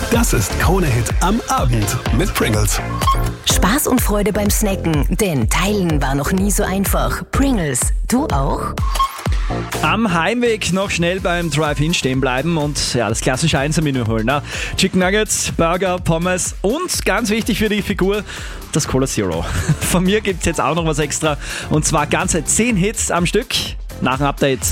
Das ist Krone-Hit am Abend mit Pringles. Spaß und Freude beim Snacken, denn Teilen war noch nie so einfach. Pringles, du auch? Am Heimweg noch schnell beim Drive-In stehen bleiben und das klassische Einser-Menü holen. Ne? Chicken Nuggets, Burger, Pommes und ganz wichtig für die Figur, das Cola Zero. Von mir gibt es jetzt auch noch was extra und zwar ganze 10 Hits am Stück nach dem Update.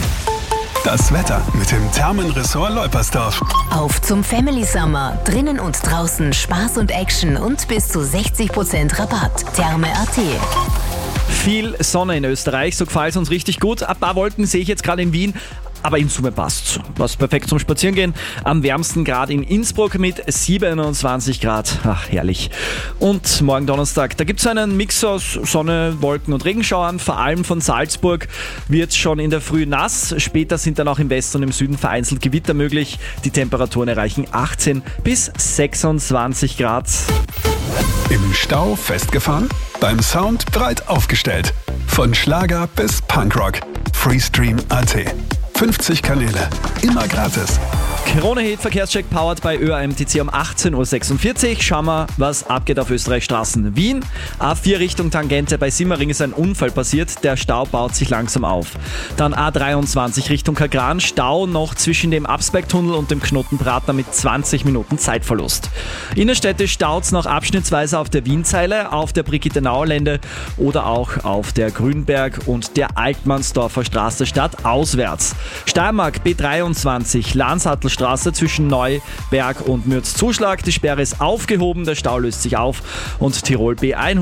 Das Wetter mit dem Thermenressort Leupersdorf. Auf zum Family Summer. Drinnen und draußen Spaß und Action und bis zu 60% Rabatt. Therme.at. Viel Sonne in Österreich, so gefällt es uns richtig gut. Ein paar Wolken sehe ich jetzt gerade in Wien, aber in Summe passt's. Was perfekt zum Spazierengehen. Am wärmsten Grad in Innsbruck mit 27 Grad. Ach, herrlich. Und morgen Donnerstag, da gibt's einen Mix aus Sonne, Wolken und Regenschauern. Vor allem von Salzburg wird's schon in der Früh nass. Später sind dann auch im Westen und im Süden vereinzelt Gewitter möglich. Die Temperaturen erreichen 18 bis 26 Grad. Im Stau festgefahren? Beim Sound breit aufgestellt. Von Schlager bis Punkrock. Freestream.at. 50 Kanäle. Immer gratis. Krone-Hit Verkehrscheck powered bei ÖAMTC um 18.46 Uhr. Schauen wir, was abgeht auf Österreichs Straßen. Wien, A4 Richtung Tangente. Bei Simmering ist ein Unfall passiert. Der Stau baut sich langsam auf. Dann A23 Richtung Kagran. Stau noch zwischen dem Absbergtunnel und dem Knotenprater mit 20 Minuten Zeitverlust. Innerstädtisch staut's noch abschnittsweise auf der Wienzeile, auf der Brigitte-Nauer-Lände oder auch auf der Grünberg und der Altmannsdorfer Straße stadtauswärts. Steiermark B23, Lansattelstraße zwischen Neuberg und Mürz-Zuschlag. Die Sperre ist aufgehoben, der Stau löst sich auf. Und Tirol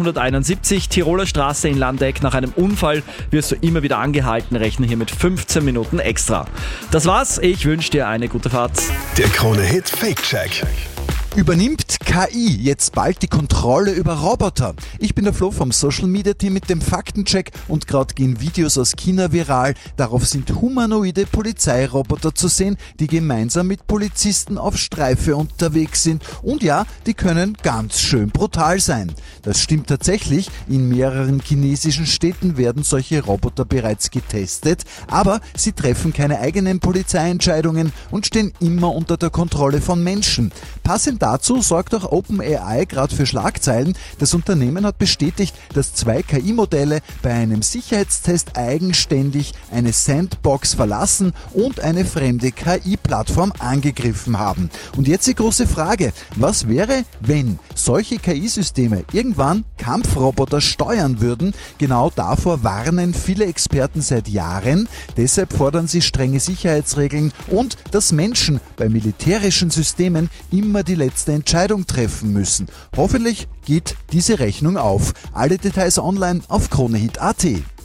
B171, Tiroler Straße in Landeck. Nach einem Unfall wirst du immer wieder angehalten. Rechne hier mit 15 Minuten extra. Das war's, ich wünsche dir eine gute Fahrt. Der Krone-Hit Fake-Check. Übernimmt KI jetzt bald die Kontrolle über Roboter? Ich bin der Flo vom Social Media Team mit dem Faktencheck und gerade gehen Videos aus China viral. Darauf sind humanoide Polizeiroboter zu sehen, die gemeinsam mit Polizisten auf Streife unterwegs sind. Und ja, die können ganz schön brutal sein. Das stimmt tatsächlich. In mehreren chinesischen Städten werden solche Roboter bereits getestet, aber sie treffen keine eigenen Polizeientscheidungen und stehen immer unter der Kontrolle von Menschen. Passend dazu sorgt auch OpenAI gerade für Schlagzeilen. Das Unternehmen hat bestätigt, dass 2 KI-Modelle bei einem Sicherheitstest eigenständig eine Sandbox verlassen und eine fremde KI-Plattform angegriffen haben. Und jetzt die große Frage, was wäre, wenn solche KI-Systeme irgendwann Kampfroboter steuern würden? Genau davor warnen viele Experten seit Jahren. Deshalb fordern sie strenge Sicherheitsregeln und dass Menschen bei militärischen Systemen immer die letzte Entscheidung treffen müssen. Hoffentlich geht diese Rechnung auf. Alle Details online auf Kronehit.at.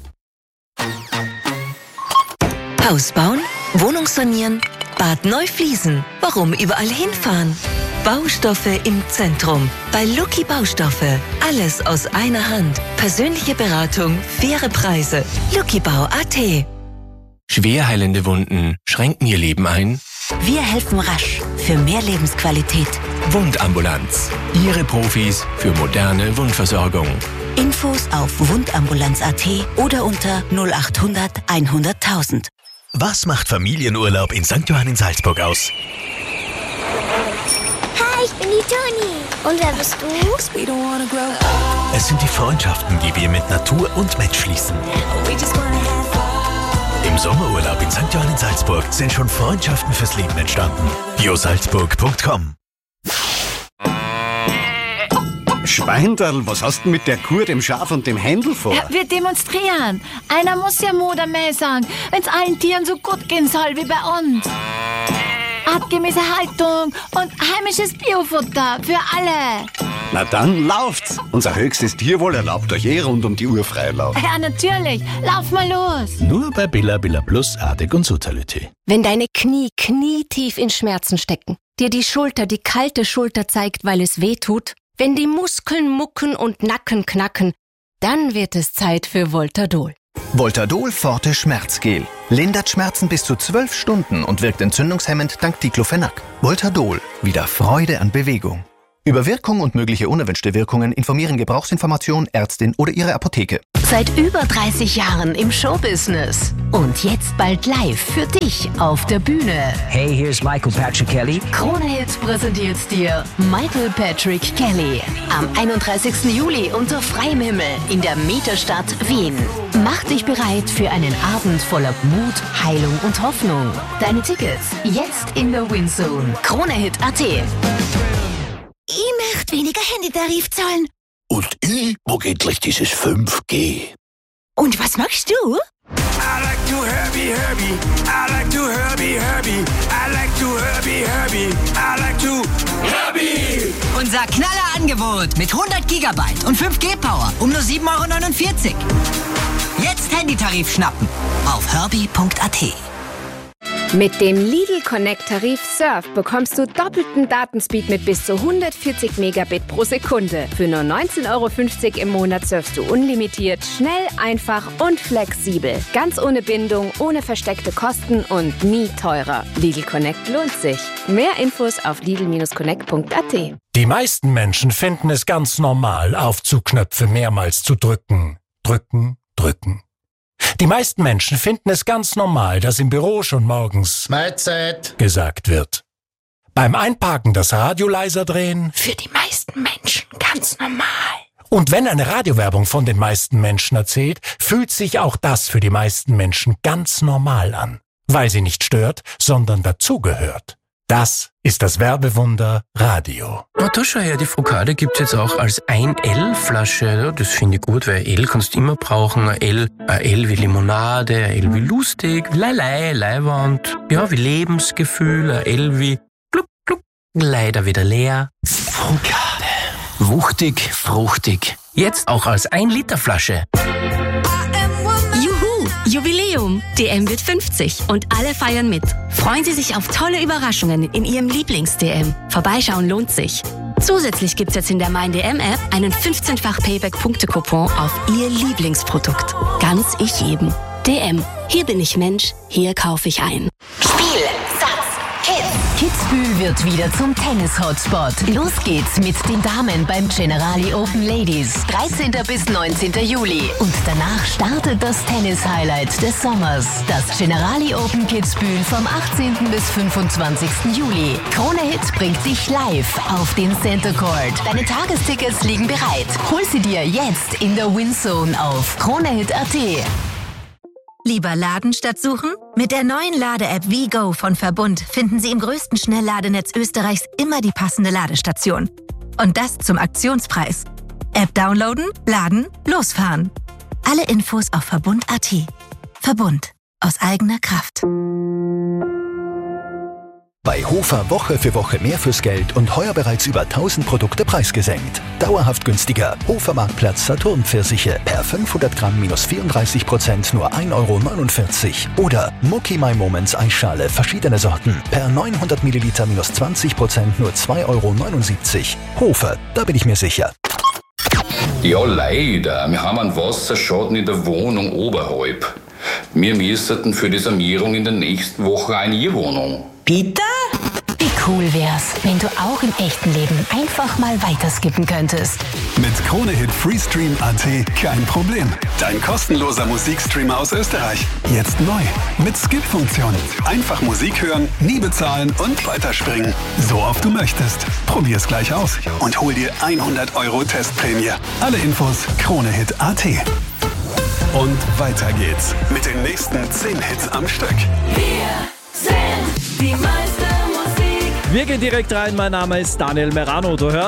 Haus bauen, Wohnung sanieren, Bad neu fließen. Warum überall hinfahren? Baustoffe im Zentrum. Bei Lucky Baustoffe. Alles aus einer Hand. Persönliche Beratung, faire Preise. LuckyBau.at. Schwer heilende Wunden schränken ihr Leben ein? Wir helfen rasch für mehr Lebensqualität. Wundambulanz. Ihre Profis für moderne Wundversorgung. Infos auf wundambulanz.at oder unter 0800 100 000. Was macht Familienurlaub in St. Johann in Salzburg aus? Hi, ich bin die Toni. Und wer bist du? Es sind die Freundschaften, die wir mit Natur und Mensch schließen. Im Sommerurlaub in St. Johann in Salzburg sind schon Freundschaften fürs Leben entstanden. josalzburg.com. Schweinderl, was hast du mit der Kuh, dem Schaf und dem Händel vor? Ja, wir demonstrieren. Einer muss ja Modermäh sagen, wenn es allen Tieren so gut gehen soll wie bei uns. Artgemäße Haltung und heimisches Biofutter für alle. Na dann lauft's. Unser höchstes Tierwohl erlaubt euch rund um die Uhr Freilauf. Ja, natürlich. Lauf mal los. Nur bei Billa Plus, Artig und Sotality. Wenn deine Knie knietief in Schmerzen stecken, dir die Schulter die kalte Schulter zeigt, weil es weh tut, wenn die Muskeln mucken und Nacken knacken, dann wird es Zeit für Voltadol. Voltadol Forte Schmerzgel. Lindert Schmerzen bis zu 12 Stunden und wirkt entzündungshemmend dank Diclofenac. Voltadol. Wieder Freude an Bewegung. Über Wirkung und mögliche unerwünschte Wirkungen informieren Gebrauchsinformation, Ärztin oder Ihre Apotheke. Seit über 30 Jahren im Showbusiness. Und jetzt bald live für dich auf der Bühne. Hey, hier ist Michael Patrick Kelly. Krone Hit präsentiert dir Michael Patrick Kelly. Am 31. Juli unter freiem Himmel in der Metastadt Wien. Mach dich bereit für einen Abend voller Mut, Heilung und Hoffnung. Deine Tickets jetzt in der WinZone. KroneHit.at. Ich möchte weniger Handytarif zahlen. Und ich mag endlich dieses 5G. Und was magst du? I like to Herbie. I like to Herbie. I like to Herbie. I like to Herbie. Unser Knallerangebot mit 100 Gigabyte und 5G-Power um nur 7,49 €. Jetzt Handytarif schnappen auf herbie.at. Mit dem Lidl Connect Tarif Surf bekommst du doppelten Datenspeed mit bis zu 140 Megabit pro Sekunde. Für nur 19,50 € im Monat surfst du unlimitiert, schnell, einfach und flexibel. Ganz ohne Bindung, ohne versteckte Kosten und nie teurer. Lidl Connect lohnt sich. Mehr Infos auf lidl-connect.at. Die meisten Menschen finden es ganz normal, Aufzugknöpfe mehrmals zu drücken. Drücken. Die meisten Menschen finden es ganz normal, dass im Büro schon morgens Mahlzeit gesagt wird. Beim Einparken das Radio leiser drehen. Für die meisten Menschen ganz normal. Und wenn eine Radiowerbung von den meisten Menschen erzählt, fühlt sich auch das für die meisten Menschen ganz normal an. Weil sie nicht stört, sondern dazugehört. Das ist das Werbewunder Radio. Oh, da schau her, die Focaccia gibt's jetzt auch als 1L-Flasche. Das finde ich gut, weil L kannst du immer brauchen. Ein L wie Limonade, ein L wie lustig, Leiwand, ja, wie Lebensgefühl, ein L wie gluck, leider wieder leer. Focaccia. Wuchtig, fruchtig. Jetzt auch als 1-Liter-Flasche. Jubiläum! DM wird 50 und alle feiern mit. Freuen Sie sich auf tolle Überraschungen in Ihrem Lieblings-DM. Vorbeischauen lohnt sich. Zusätzlich gibt's jetzt in der Mein-DM-App einen 15-fach Payback-Punkte-Coupon auf Ihr Lieblingsprodukt. Ganz ich jedem. DM. Hier bin ich Mensch, hier kaufe ich ein. Spiel, Satz, Kids. Kitzbühel wird wieder zum Tennis-Hotspot. Los geht's mit den Damen beim Generali Open Ladies. 13. bis 19. Juli. Und danach startet das Tennis-Highlight des Sommers. Das Generali Open Kitzbühel vom 18. bis 25. Juli. Krone Hit bringt dich live auf den Center Court. Deine Tagestickets liegen bereit. Hol sie dir jetzt in der WinZone auf KroneHit.at. Lieber Laden statt suchen? Mit der neuen Lade-App WeGo von Verbund finden Sie im größten Schnellladenetz Österreichs immer die passende Ladestation. Und das zum Aktionspreis. App downloaden, laden, losfahren. Alle Infos auf Verbund.at. Verbund. Aus eigener Kraft. Bei Hofer Woche für Woche mehr fürs Geld und heuer bereits über 1000 Produkte preisgesenkt. Dauerhaft günstiger. Hofer Marktplatz Saturn-Pfirsiche per 500 Gramm minus 34% nur 1,49 €. Oder Mucki My Moments Eisschale, verschiedene Sorten, per 900 Milliliter minus 20% nur 2,79 €. Hofer, da bin ich mir sicher. Ja, leider. Wir haben einen Wasserschaden in der Wohnung oberhalb. Wir müssten für die Sanierung in der nächsten Woche eine Wohnung. Bitte? Wie cool wär's, wenn du auch im echten Leben einfach mal weiterskippen könntest. Mit KroneHit Freestream.at kein Problem. Dein kostenloser Musikstreamer aus Österreich. Jetzt neu. Mit Skip-Funktion. Einfach Musik hören, nie bezahlen und weiterspringen. So oft du möchtest. Probier's gleich aus und hol dir 100 € Testprämie. Alle Infos KroneHit.at. Und weiter geht's mit den nächsten 10 Hits am Stück. Wir sind die meiste Musik. Wir gehen direkt rein. Mein Name ist Daniel Merano. Du hörst